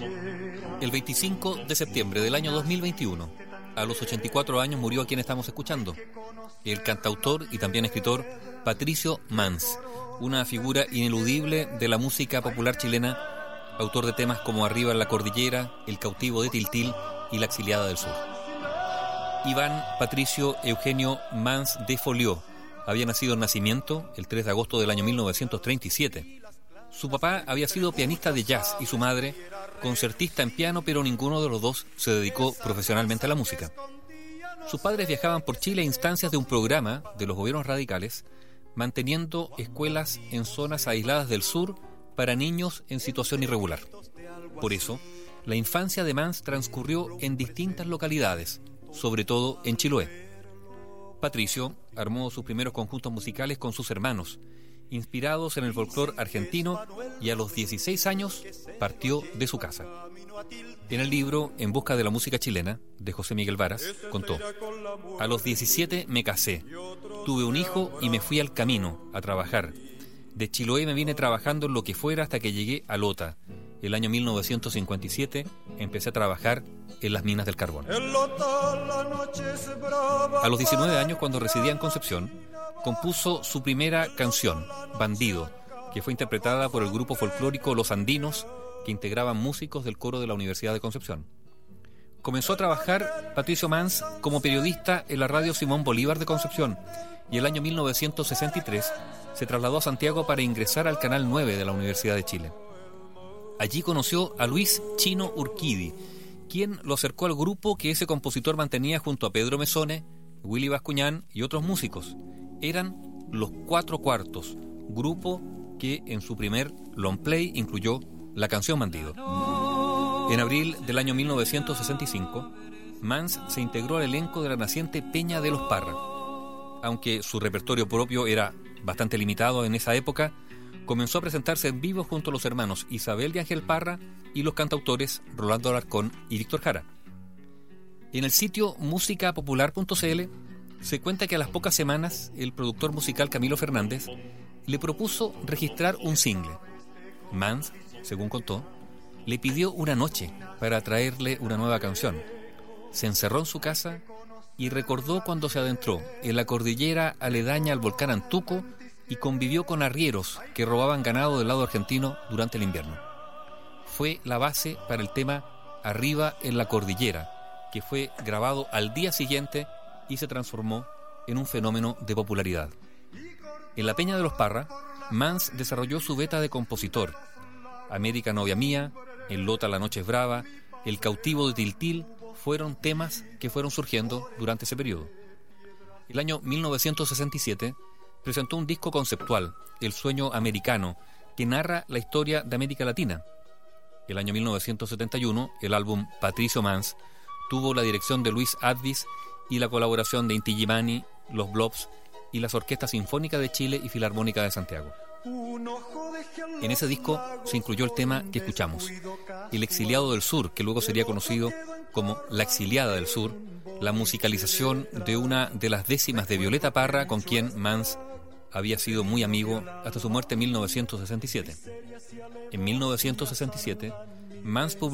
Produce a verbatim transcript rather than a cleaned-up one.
El veinticinco de septiembre del año dos mil veintiuno, a los ochenta y cuatro años, murió a quien estamos escuchando, el cantautor y también escritor Patricio Mans, una figura ineludible de la música popular chilena, autor de temas como Arriba en la Cordillera, El cautivo de Tiltil y La exiliada del sur. Iván Patricio Eugenio Mans de Folió había nacido en Nacimiento el tres de agosto del año mil novecientos treinta y siete. Su papá había sido pianista de jazz y su madre concertista en piano, pero ninguno de los dos se dedicó profesionalmente a la música. Sus padres viajaban por Chile a instancias de un programa de los gobiernos radicales, manteniendo escuelas en zonas aisladas del sur para niños en situación irregular. Por eso, la infancia de Mans transcurrió en distintas localidades, sobre todo en Chiloé. Patricio armó sus primeros conjuntos musicales con sus hermanos, inspirados en el folclore argentino, y a los dieciséis años partió de su casa. En el libro En busca de la música chilena, de José Miguel Varas, contó: a los diecisiete me casé, tuve un hijo y me fui al camino a trabajar. De Chiloé me vine trabajando en lo que fuera hasta que llegué a Lota. El año mil novecientos cincuenta y siete empecé a trabajar en las minas del carbón. A los diecinueve años, cuando residía en Concepción, compuso su primera canción, Bandido, que fue interpretada por el grupo folclórico Los Andinos, que integraban músicos del coro de la Universidad de Concepción. Comenzó a trabajar Patricio Mans como periodista en la radio Simón Bolívar de Concepción, y el año mil novecientos sesenta y tres se trasladó a Santiago para ingresar al Canal nueve de la Universidad de Chile. Allí conoció a Luis Chino Urquidi, quien lo acercó al grupo que ese compositor mantenía junto a Pedro Mesone, Willy Bascuñán y otros músicos. Eran Los Cuatro Cuartos, grupo que en su primer long play incluyó la canción Bandido. En abril del año mil novecientos sesenta y cinco, Mans se integró al elenco de la naciente Peña de los Parra. Aunque su repertorio propio era bastante limitado en esa época, comenzó a presentarse en vivo junto a los hermanos Isabel y Ángel Parra y los cantautores Rolando Alarcón y Víctor Jara. En el sitio música popular punto c l se cuenta que a las pocas semanas el productor musical Camilo Fernández le propuso registrar un single. Mans, según contó, le pidió una noche para traerle una nueva canción. Se encerró en su casa y recordó cuando se adentró en la cordillera aledaña al volcán Antuco y convivió con arrieros que robaban ganado del lado argentino durante el invierno. Fue la base para el tema Arriba en la Cordillera, que fue grabado al día siguiente y se transformó en un fenómeno de popularidad. En la Peña de los Parra, Mans desarrolló su beta de compositor. América Novia Mía, El Lota La Noche es Brava, El Cautivo de Tiltil fueron temas que fueron surgiendo durante ese periodo. El año mil novecientos sesenta y siete presentó un disco conceptual, El Sueño Americano, que narra la historia de América Latina. El año mil novecientos setenta y uno, el álbum Patricio Mans tuvo la dirección de Luis Advis y la colaboración de Inti Illimani, Los Blobs y las Orquestas Sinfónica de Chile y Filarmónica de Santiago. En ese disco se incluyó el tema que escuchamos, El Exiliado del Sur, que luego sería conocido como La Exiliada del Sur, la musicalización de una de las décimas de Violeta Parra, con quien Mans había sido muy amigo hasta su muerte en mil novecientos sesenta y siete. En mil novecientos sesenta y siete, Mans publicó